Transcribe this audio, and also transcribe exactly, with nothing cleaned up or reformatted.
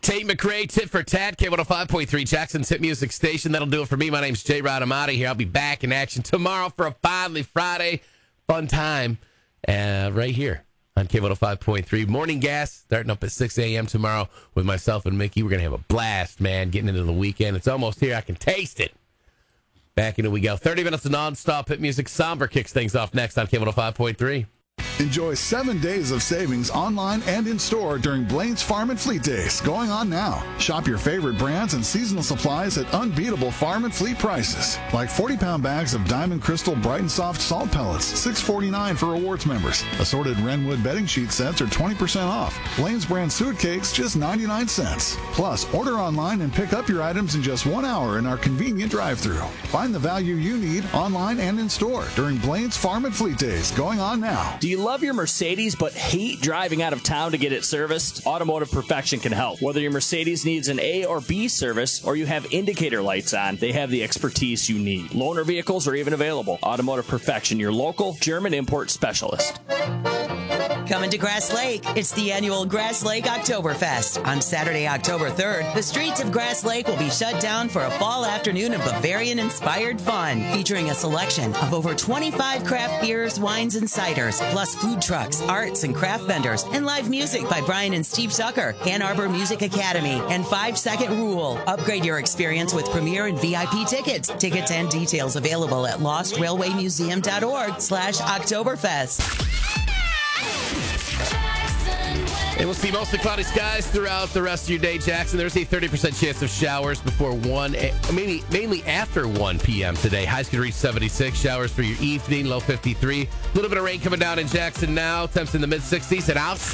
Tate McRae, tit for tat, K one oh five point three, Jackson's hit music station. That'll do it for me. My name's Jay Rod. I'm out of here. I'll be back in action tomorrow for a Finally Friday. Fun time uh, right here on K one oh five point three. Morning Gas starting up at six a.m. tomorrow with myself and Mickey. We're going to have a blast, man, getting into the weekend. It's almost here. I can taste it. Back into we go. thirty minutes of nonstop hit music. Somber kicks things off next on K one oh five point three. Enjoy seven days of savings online and in store during Blaine's Farm and Fleet Days, going on now. Shop your favorite brands and seasonal supplies at unbeatable farm and fleet prices. Like forty-pound bags of Diamond Crystal Bright and Soft salt pellets, six forty-nine for rewards members. Assorted Renwood bedding sheet sets are twenty percent off. Blaine's brand suet cakes, just ninety-nine cents. Plus, order online and pick up your items in just one hour in our convenient drive-thru. Find the value you need online and in store during Blaine's Farm and Fleet Days, going on now. Do you love your Mercedes but hate driving out of town to get it serviced? Automotive Perfection can help. Whether your Mercedes needs an A or B service or you have indicator lights on, they have the expertise you need. Loaner vehicles are even available. Automotive Perfection, your local German import specialist. Coming to Grass Lake, it's the annual Grass Lake Oktoberfest. On Saturday, October third, the streets of Grass Lake will be shut down for a fall afternoon of Bavarian-inspired fun, featuring a selection of over twenty-five craft beers, wines, and ciders, plus food trucks, arts, and craft vendors, and live music by Brian and Steve Zucker, Ann Arbor Music Academy, and Five Second Rule. Upgrade your experience with premier and V I P tickets. Tickets and details available at lostrailwaymuseum.org slash Oktoberfest. It will see mostly cloudy skies throughout the rest of your day, Jackson. There's a thirty percent chance of showers before one, maybe mainly after one p.m. today. Highs could reach seventy-six. Showers for your evening, low fifty-three. A little bit of rain coming down in Jackson now. Temps in the mid-sixties. And out.